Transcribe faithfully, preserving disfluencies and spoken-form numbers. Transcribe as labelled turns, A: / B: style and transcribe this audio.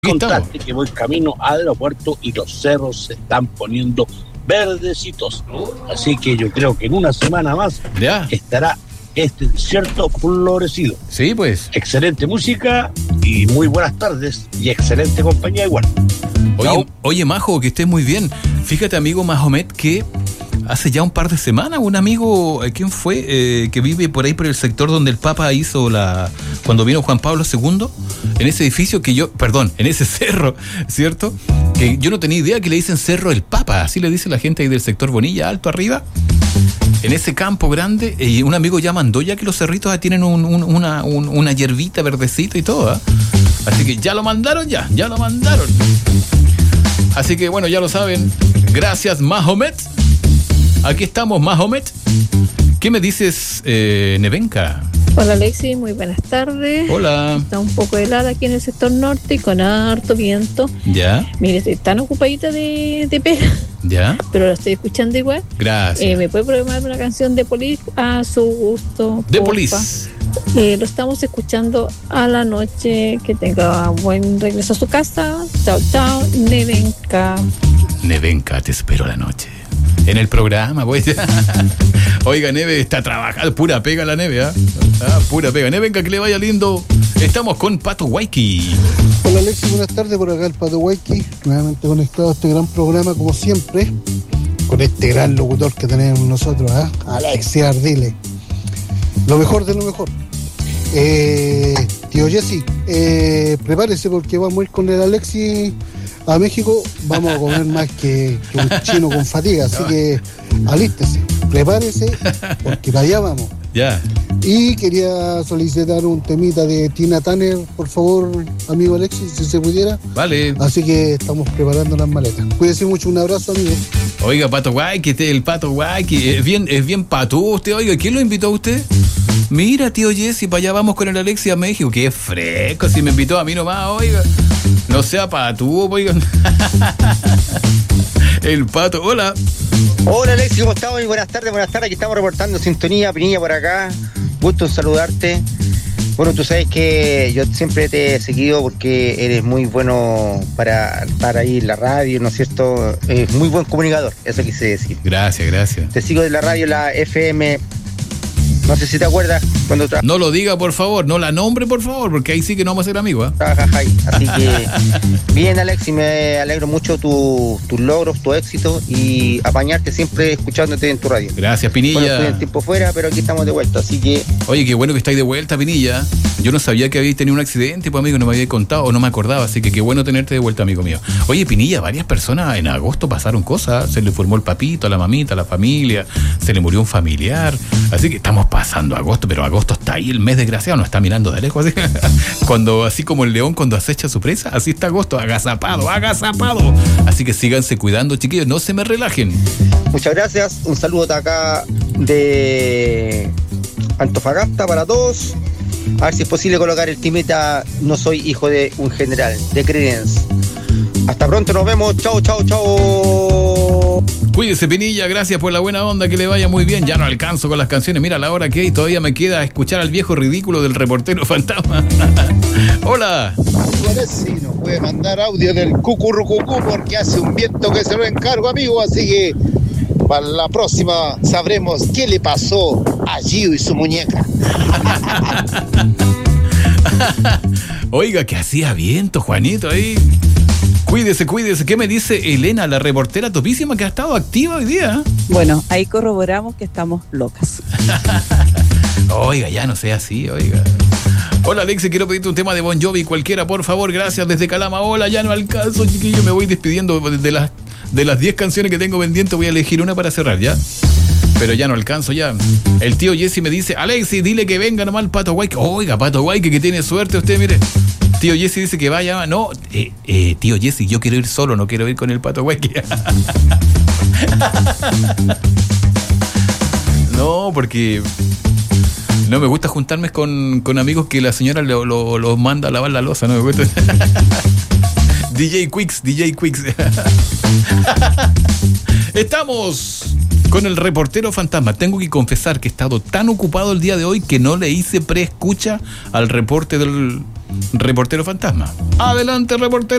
A: Contarte que voy camino al aeropuerto y los cerros se están poniendo verdecitos. Así que yo creo que en una semana más
B: ya
A: estará este desierto florecido.
B: Sí, pues.
A: Excelente música y muy buenas tardes y excelente compañía igual.
B: Oye, oye, Majo, que estés muy bien. Fíjate, amigo Mahomet, que hace ya un par de semanas un amigo, ¿quién fue? Eh, que vive por ahí por el sector donde el Papa hizo la... cuando vino Juan Pablo segundo, en ese edificio que yo, perdón, en ese cerro, ¿cierto? Que yo no tenía idea que le dicen Cerro el Papa, así le dice la gente ahí del sector Bonilla, alto arriba. En ese campo grande, y un amigo ya mandó ya que los cerritos tienen un, un, una, un, una hierbita verdecita y todo, ¿eh? Así que ya lo mandaron ya, ya lo mandaron. Así que bueno, ya lo saben. Gracias, Mahomet. Aquí estamos, Mahomet. ¿Qué me dices, eh, Nevenka?
C: Hola, Alexis, muy buenas tardes.
B: Hola.
C: Está un poco helada aquí en el sector norte y con harto viento.
B: ¿Ya?
C: Mire, estoy tan ocupadita de, de pega.
B: ¿Ya?
C: Pero la estoy escuchando igual.
B: Gracias.
C: Eh, ¿Me puede programar una canción de Police a su gusto?
B: De
C: porfa?
B: Police.
C: Eh, lo estamos escuchando a la noche. Que tenga buen regreso a su casa. Chao, chao, Nevenka.
B: Nevenka, te espero a la noche. En el programa, pues. Oiga, Neve está trabajando. Pura pega la Neve, ¿eh? Ah, pura pega. Nevenka, que le vaya lindo. Estamos con Pato Waiki.
D: Hola, Alexis, buenas tardes. Por acá el Pato Waiki. Nuevamente conectado a este gran programa, como siempre. Con este gran locutor que tenemos nosotros, ¿eh? Alexis Ardile. Lo mejor de lo mejor. Eh, tío Jesse, eh, prepárese porque vamos a ir con el Alexis a México. Vamos a comer más que, que un chino con fatiga. Así que alístese, prepárese porque para allá vamos.
B: Ya.
D: Y quería solicitar un temita de Tina Turner, por favor, amigo Alexis, si se pudiera.
B: Vale.
D: Así que estamos preparando las maletas. Cuídense mucho, un abrazo, amigo.
B: Oiga, Pato Waiki, este, el Pato Waiki, es bien, es bien patúo usted. Oiga, ¿quién lo invitó a usted? Mira, tío Jesse, para allá vamos con el Alexis a México. Qué fresco, si me invitó a mí nomás, oiga. No sea patúo, oiga. El Pato, hola.
E: Hola, Alexis, ¿cómo estamos? Muy buenas tardes, buenas tardes. Aquí estamos reportando sintonía, Pinilla por acá. Gusto en saludarte. Bueno, tú sabes que yo siempre te he seguido porque eres muy bueno para, para ir a la radio, ¿no es cierto? Es muy buen comunicador, eso quise decir.
B: Gracias, gracias.
E: Te sigo de la radio, la F M. No sé si te acuerdas cuando tra-
B: No lo diga, por favor, no la nombre, por favor, porque ahí sí que no vamos a ser amigos, ¿eh?
E: trabajas ahí. Así que, bien, Alexis, me alegro mucho tu, tus logros, tu éxito y apañarte siempre escuchándote en tu radio.
B: Gracias, Pinilla.
E: Bueno, estoy en tiempo fuera, pero aquí estamos de vuelta, así que...
B: Oye, qué bueno que estáis de vuelta, Pinilla. Yo no sabía que habéis tenido un accidente, pues, amigo, no me habíais contado o no me acordaba, así que qué bueno tenerte de vuelta, amigo mío. Oye, Pinilla, varias personas en agosto pasaron cosas. Se le formó el papito, a la mamita, a la familia, se le murió un familiar. Así que estamos pasando agosto, pero agosto está ahí, el mes desgraciado, nos está mirando de lejos, así. Cuando, así como el león cuando acecha su presa, así está agosto, agazapado, agazapado. Así que síganse cuidando, chiquillos, no se me relajen.
E: Muchas gracias, un saludo de acá de Antofagasta para todos. A ver si es posible colocar el timeta No soy hijo de un general, de Creedence. Hasta pronto, nos vemos, chao, chao, chao.
B: Cuídese, Pinilla, gracias por la buena onda, que le vaya muy bien. Ya no alcanzo con las canciones, mira la hora que hay, todavía me queda escuchar al viejo ridículo del reportero fantasma. Hola.
F: Sí, nos puede mandar audio del cucurrucucú porque hace un viento que se lo encargo, amigo, así que para la próxima sabremos qué le pasó a Gio y su muñeca.
B: Oiga, que hacía viento, Juanito, ahí. Cuídese, cuídese. ¿Qué me dice Elena, la reportera topísima que ha estado activa hoy día?
G: Bueno, ahí corroboramos que estamos locas.
B: Oiga, ya no sea así, oiga. Hola, Alexis, quiero pedirte un tema de Bon Jovi, cualquiera, por favor, gracias, desde Calama. Hola, ya no alcanzo, chiquillo, me voy despidiendo de las de las diez canciones que tengo pendientes, voy a elegir una para cerrar, ¿ya? Pero ya no alcanzo ya. El tío Jesse me dice, Alexis, dile que venga nomás el Pato Waiki. Oiga, Pato Waiki, que tiene suerte usted, mire. Tío Jesse dice que vaya. No, eh, eh, tío Jesse, yo quiero ir solo, no quiero ir con el Pato Waiki. No, porque no me gusta juntarme con, con amigos que la señora los lo, lo manda a lavar la loza, no me gusta. D J Quicks, D J Quicks. Estamos con el reportero fantasma. Tengo que confesar que he estado tan ocupado el día de hoy que no le hice preescucha al reporte del, Reportero Fantasma. Adelante, reportero.